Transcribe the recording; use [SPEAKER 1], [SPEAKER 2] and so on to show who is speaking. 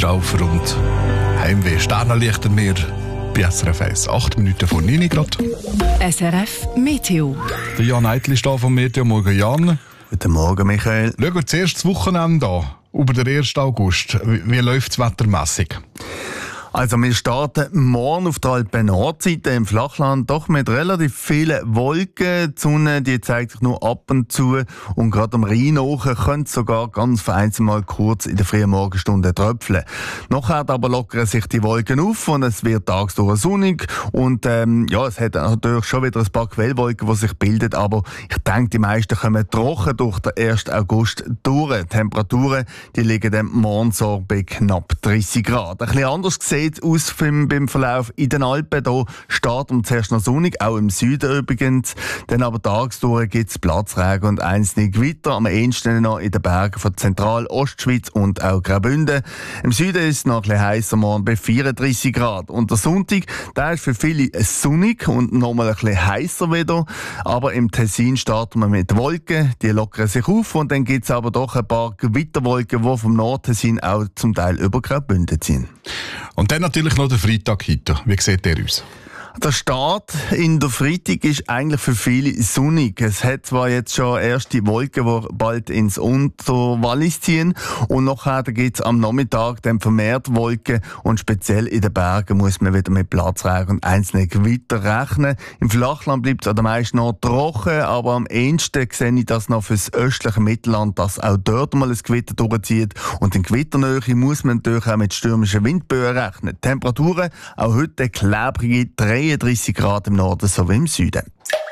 [SPEAKER 1] Schaufer und Heimweh. Sternenlicht am Meer bei SRF 1. 8 Minuten vor 9 Grad.
[SPEAKER 2] SRF Meteo.
[SPEAKER 1] Der Jan Eitl ist da vom Meteo. Morgen, Jan.
[SPEAKER 3] Guten Morgen, Michael.
[SPEAKER 1] Schauen wir zuerst das Wochenende an. Über den 1. August. Wie läuft es wettermässig?
[SPEAKER 3] Also wir starten morgen auf der Alpen-Nordseite im Flachland, doch mit relativ vielen Wolken. Die Sonne die zeigt sich nur ab und zu und gerade am Rhein hoch könnte es sogar ganz vereinzelt mal kurz in der frühen Morgenstunde tröpfeln. Nachher aber lockern sich die Wolken auf und es wird tagsüber sonnig und es hat natürlich schon wieder ein paar Quellwolken, die sich bilden, aber ich denke, die meisten kommen trocken durch den 1. August durch. Die Temperaturen die liegen dann morgen so bei knapp 30 Grad. Ein bisschen anders gesehen aus beim Verlauf in den Alpen. Hier steht zuerst noch sonnig, auch im Süden übrigens. Dann aber tagsdurch gibt es Platzregen und einzelne Gewitter. Am ehesten noch in den Bergen von Zentral-Ostschweiz und auch Graubünden. Im Süden ist es noch ein bisschen heißer, morgen bei 34 Grad. Und der Sonntag, der ist für viele sonnig und nochmal ein bisschen heißer wieder. Aber im Tessin starten wir mit Wolken, die lockern sich auf und dann gibt es aber doch ein paar Gewitterwolken, die vom Nordtessin auch zum Teil über Graubünden ziehen.
[SPEAKER 1] Und dann natürlich noch der Freitag heute. Wie sieht der aus?
[SPEAKER 3] Der Start in der Freitag ist eigentlich für viele sonnig. Es hat zwar jetzt schon erste Wolken, die bald ins Unterwallis ziehen und nachher gibt es am Nachmittag dann vermehrt Wolken und speziell in den Bergen muss man wieder mit Platzregen und einzelnen Gewitter rechnen. Im Flachland bleibt es an der meisten noch trocken, aber am ehesten sehe ich das noch fürs östliche Mittelland, dass auch dort mal ein Gewitter durchzieht und in Gewitternähe muss man natürlich auch mit stürmischen Windböen rechnen. Temperaturen auch heute klebrige 33 Grad im Norden sowie im Süden.